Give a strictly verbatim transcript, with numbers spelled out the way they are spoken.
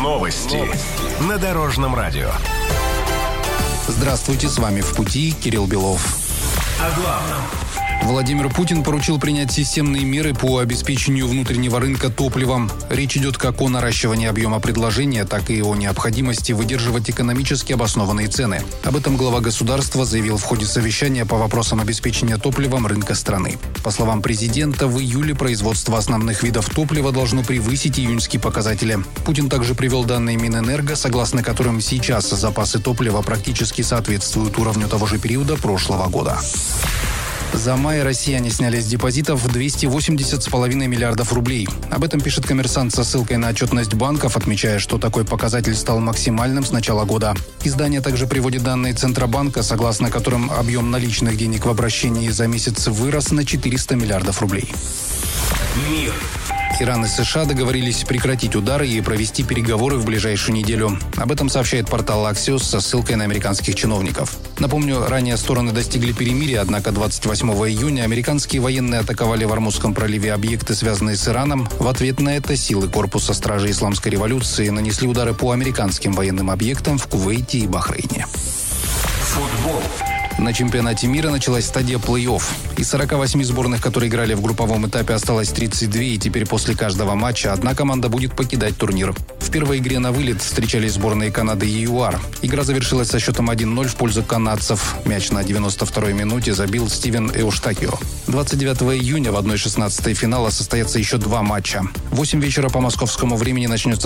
Новости на Дорожном радио. Здравствуйте, с вами «В пути» Кирилл Белов. О главном. Владимир Путин поручил принять системные меры по обеспечению внутреннего рынка топливом. Речь идет как о наращивании объема предложения, так и о необходимости выдерживать экономически обоснованные цены. Об этом глава государства заявил в ходе совещания по вопросам обеспечения топливом рынка страны. По словам президента, в июле производство основных видов топлива должно превысить июньские показатели. Путин также привел данные Минэнерго, согласно которым сейчас запасы топлива практически соответствуют уровню того же периода прошлого года. За май россияне сняли с депозитов двести восемьдесят с половиной миллиардов рублей. Об этом пишет «Коммерсант» со ссылкой на отчетность банков, отмечая, что такой показатель стал максимальным с начала года. Издание также приводит данные Центробанка, согласно которым объем наличных денег в обращении за месяц вырос на четыреста миллиардов рублей. Мир. Иран и США договорились прекратить удары и провести переговоры в ближайшую неделю. Об этом сообщает портал Axios со ссылкой на американских чиновников. Напомню, ранее стороны достигли перемирия, однако двадцать восьмого июня американские военные атаковали в Ормузском проливе объекты, связанные с Ираном. В ответ на это силы корпуса стражи исламской революции нанесли удары по американским военным объектам в Кувейте и Бахрейне. Футбол. На чемпионате мира началась стадия плей-офф. Из сорока восьми сборных, которые играли в групповом этапе, осталось тридцать две, и теперь после каждого матча одна команда будет покидать турнир. В первой игре на вылет встречались сборные Канады и ЮАР. Игра завершилась со счетом один ноль в пользу канадцев. Мяч на девяносто второй минуте забил Стивен Эуштакио. двадцать девятого июня в одна шестнадцатая финала состоятся еще два матча. В восемь вечера по московскому времени начнется